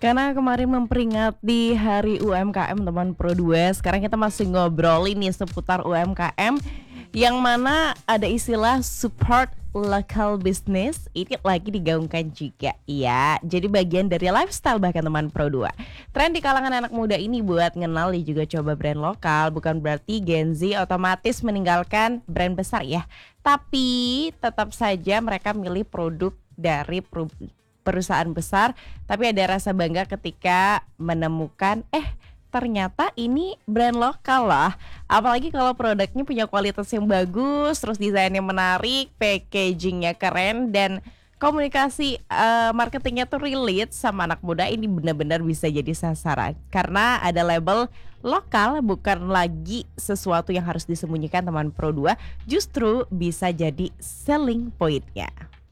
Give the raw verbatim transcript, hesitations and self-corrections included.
Karena kemarin memperingati Hari U M K M teman Pro dua, sekarang kita masih ngobrolin nih seputar U M K M, yang mana ada istilah support local business. Ini lagi digaungkan juga ya. Jadi bagian dari lifestyle bahkan teman Pro dua. Tren di kalangan anak muda ini buat ngenali juga coba brand lokal. Bukan berarti Gen Z otomatis meninggalkan brand besar ya, tapi tetap saja mereka milih produk dari pro- perusahaan besar, tapi ada rasa bangga ketika menemukan eh ternyata ini brand lokal lah. Apalagi kalau produknya punya kualitas yang bagus, terus desainnya menarik, packagingnya keren, dan komunikasi eh, marketingnya tuh relate sama anak muda. Ini benar-benar bisa jadi sasaran karena ada label lokal, bukan lagi sesuatu yang harus disembunyikan teman Pro dua, justru bisa jadi selling pointnya.